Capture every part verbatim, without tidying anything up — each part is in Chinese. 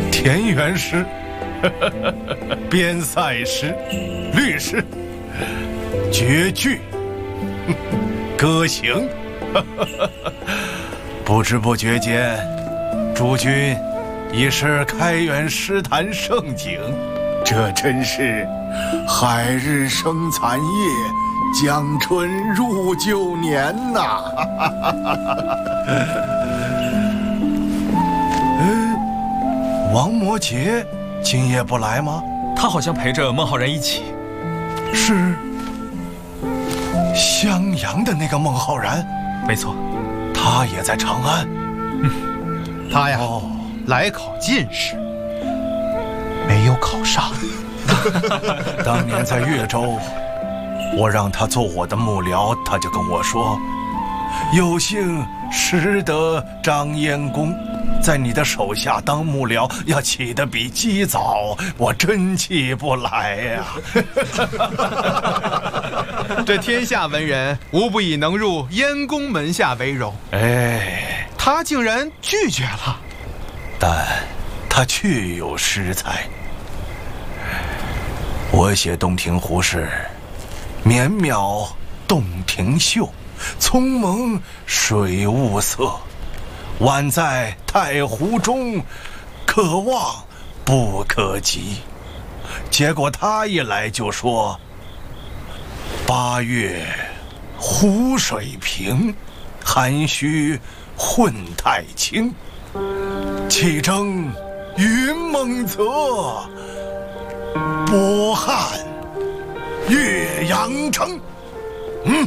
田园诗、边塞诗、律诗、绝句、歌行，不知不觉间，诸君已是开元诗坛盛景。这真是海日生残夜，江春入旧年呐！王摩诘今夜不来吗？ 他好像陪着孟浩然一起。 是襄阳的那个孟浩然？ 没错， 他也在长安。 嗯，他呀，哦、来考进士，没有考上。 当年在越州，我让他做我的幕僚，他就跟我说：“有幸识得张燕公。”在你的手下当幕僚，要起得比鸡早，我真起不来呀、 啊。这天下文人无不以能入燕公门下为荣。 哎， 他竟然拒绝了。 但他确有诗才。我写洞庭湖时，绵渺洞庭秀，葱茏水雾色。宛在太湖中，可望不可及。结果他一来就说：“八月湖水平，涵虚混太清。气蒸云梦泽，波撼岳阳城。”嗯。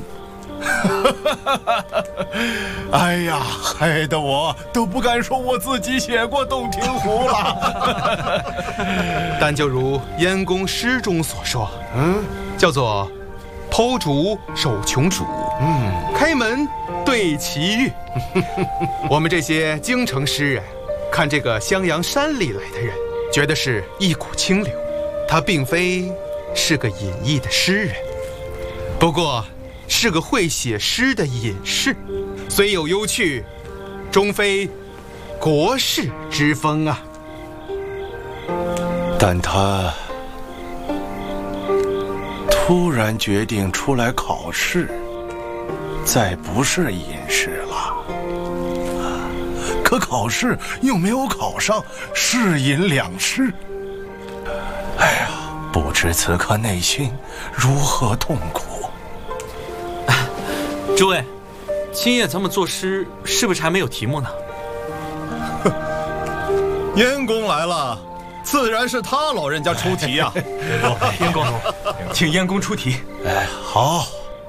哎呀，害得我都不敢说我自己写过洞庭湖了。 但就如燕公诗中所说，嗯，叫做剖竹守琼渚，嗯，开门对奇遇。我们这些京城诗人，看这个襄阳山里来的人，觉得是一股清流，他并非是个隐逸的诗人，不过是个会写诗的隐士，虽有幽趣，终非国士之风啊。 但他突然决定出来考试，再不是隐士了。可考试又没有考上，是隐两失。哎呀，不知此刻内心如何痛苦。 诸位，今夜咱们作诗是不是还没有题目呢？ 燕公来了，自然是他老人家出题呀、 啊。燕公，请燕公出题。 哎，好。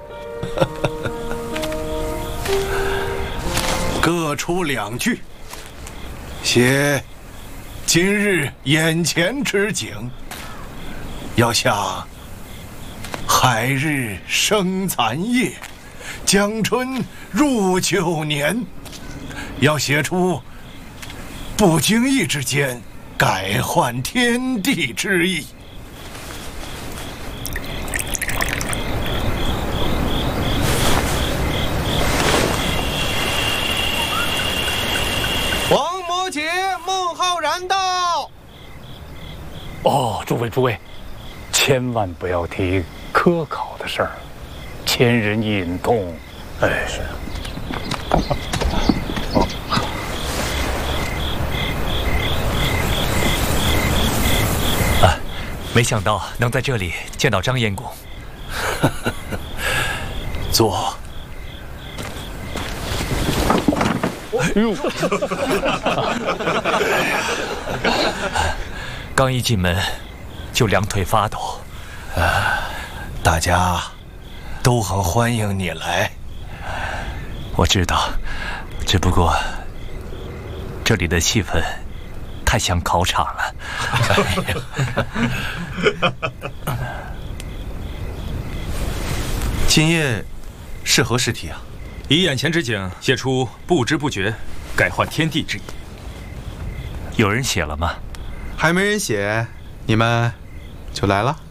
各出两句，写今日眼前之景，要像海日生残夜，江春入旧年，要写出不经意之间改换天地之意。 王摩诘、孟浩然到。 哦，诸位诸位，千万不要提科考的事儿，千人隐痛。哎，是。哦。 啊，没想到能在这里见到张燕公。 坐。 哟。 刚一进门，就两腿发抖。 啊，大家都很欢迎你来。 我知道，只不过这里的气氛太像考场了。 今夜是何试题啊？ 以眼前之景写出不知不觉改换天地之意。有人写了吗？ 还没人写，你们就来了。